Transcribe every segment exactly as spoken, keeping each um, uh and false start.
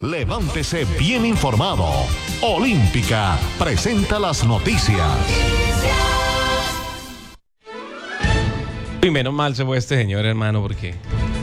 Levántese bien informado. Olímpica presenta las noticias. Y menos mal se fue este señor, hermano, porque...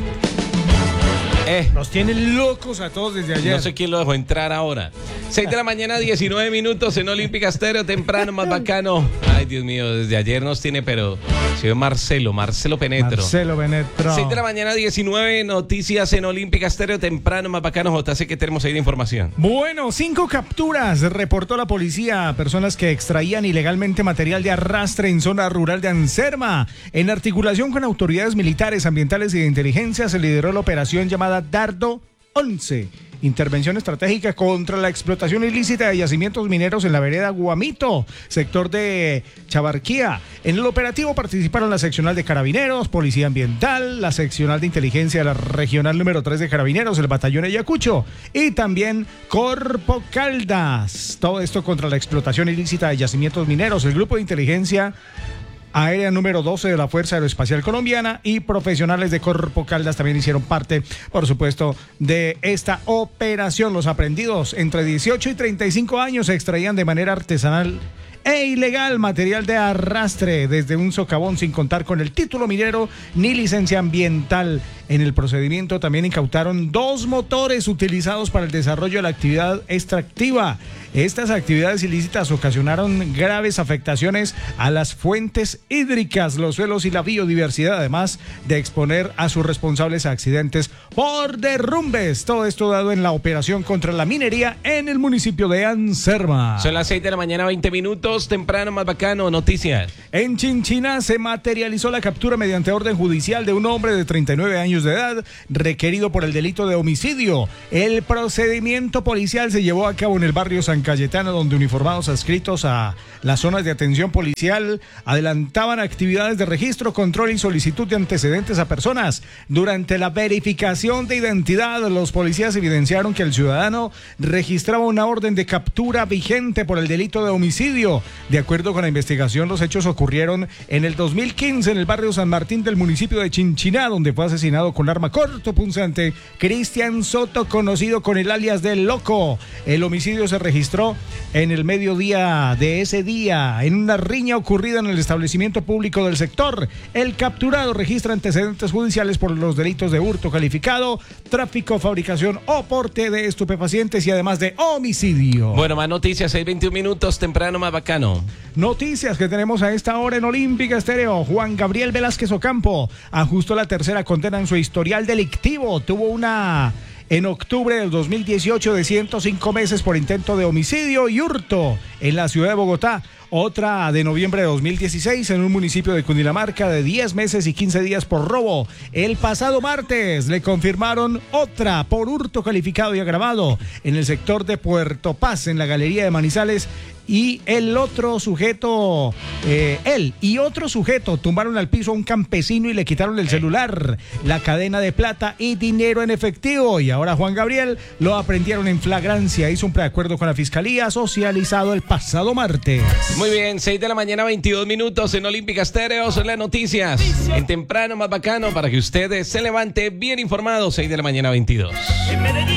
Eh, Nos tienen locos a todos desde ayer. No sé quién lo dejó entrar ahora. seis de la mañana, diecinueve minutos en Olímpica Estéreo, temprano, más bacano. Ay, Dios mío, desde ayer nos tiene, pero... Se ve Marcelo, Marcelo Penetro. Marcelo Penetro. seis de la mañana, diecinueve, noticias en Olímpica Estéreo, temprano, más bacano. J C, ¿qué tenemos ahí de información? Bueno, cinco capturas reportó la policía. Personas que extraían ilegalmente material de arrastre en zona rural de Anserma. En articulación con autoridades militares, ambientales y de inteligencia, se lideró la operación llamada Dardo once. Intervención estratégica contra la explotación ilícita de yacimientos mineros en la vereda Guamito, sector de Chabarquía. En el operativo participaron la seccional de Carabineros, Policía Ambiental, la seccional de inteligencia de la regional número tres de Carabineros, el batallón Ayacucho y también Corpo Caldas. Todo esto contra la explotación ilícita de yacimientos mineros. El grupo de inteligencia aérea número doce de la Fuerza Aeroespacial Colombiana y profesionales de Corpo Caldas también hicieron parte, por supuesto, de esta operación. Los aprendidos entre dieciocho y treinta y cinco años se extraían de manera artesanal e ilegal material de arrastre desde un socavón sin contar con el título minero ni licencia ambiental. En el procedimiento también incautaron dos motores utilizados para el desarrollo de la actividad extractiva. Estas actividades ilícitas ocasionaron graves afectaciones a las fuentes hídricas, los suelos y la biodiversidad, además de exponer a sus responsables a accidentes por derrumbes. Todo esto dado en la operación contra la minería en el municipio de Anserma. Son las seis de la mañana, veinte minutos, temprano, más bacano, noticias. En Chinchiná se materializó la captura mediante orden judicial de un hombre de treinta y nueve años de edad, requerido por el delito de homicidio. El procedimiento policial se llevó a cabo en el barrio San Cayetano, donde uniformados adscritos a las zonas de atención policial adelantaban actividades de registro, control y solicitud de antecedentes a personas. Durante la verificación de identidad, los policías evidenciaron que el ciudadano registraba una orden de captura vigente por el delito de homicidio. De acuerdo con la investigación, los hechos ocurrieron en el dos mil quince en el barrio San Martín del municipio de Chinchiná, donde fue asesinado con arma cortopunzante Cristian Soto, conocido con el alias del Loco. El homicidio se registró en el mediodía de ese día, en una riña ocurrida en el establecimiento público del sector. El capturado registra antecedentes judiciales por los delitos de hurto calificado, tráfico, fabricación o porte de estupefacientes y además de homicidio. Bueno, más noticias, seis veintiún minutos, temprano, más bacano. Noticias que tenemos a esta hora en Olímpica Estéreo. Juan Gabriel Velázquez Ocampo ajustó la tercera condena en su historial delictivo. Tuvo una... en octubre del dos mil dieciocho de ciento cinco meses por intento de homicidio y hurto en la ciudad de Bogotá. Otra de noviembre de dos mil dieciséis en un municipio de Cundinamarca de diez meses y quince días por robo. El pasado martes le confirmaron otra por hurto calificado y agravado en el sector de Puerto Paz, en la galería de Manizales. Y el otro sujeto, eh, él y otro sujeto tumbaron al piso a un campesino y le quitaron el celular, la cadena de plata y dinero en efectivo. Y ahora Juan Gabriel lo aprendieron en flagrancia. Hizo un preacuerdo con la fiscalía socializado el pasado martes. Muy bien, seis de la mañana, veintidós minutos en Olímpica Estéreo. Son las noticias en temprano, más bacano, para que ustedes se levante bien informados. seis de la mañana, veintidós.